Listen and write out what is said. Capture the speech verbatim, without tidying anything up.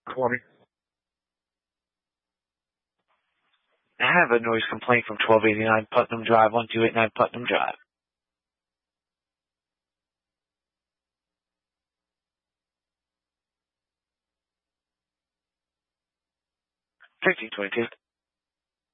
Good morning. I have a noise complaint from twelve eighty-nine Putnam Drive, one two eight nine Putnam Drive. fifteen twenty-two.